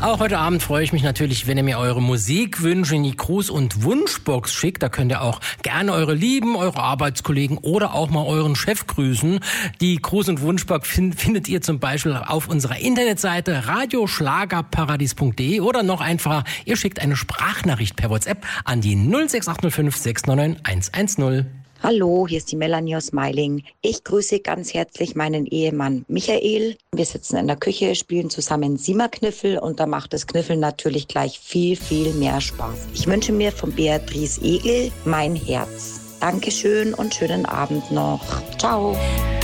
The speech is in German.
Auch heute Abend freue ich mich natürlich, wenn ihr mir eure Musikwünsche in die Gruß- und Wunschbox schickt. Da könnt ihr auch gerne eure Lieben, eure Arbeitskollegen oder auch mal euren Chef grüßen. Die Gruß- und Wunschbox findet ihr zum Beispiel auf unserer Internetseite radioschlagerparadies.de oder noch einfacher, ihr schickt eine Sprachnachricht per WhatsApp an die 06805 699 110. Hallo, hier ist die Melanie aus Meiling. Ich grüße ganz herzlich meinen Ehemann Michael. Wir sitzen in der Küche, spielen zusammen Siemerkniffel und da macht das Kniffeln natürlich gleich viel, viel mehr Spaß. Ich wünsche mir von Beatrice Egel Mein Herz. Dankeschön und schönen Abend noch. Ciao.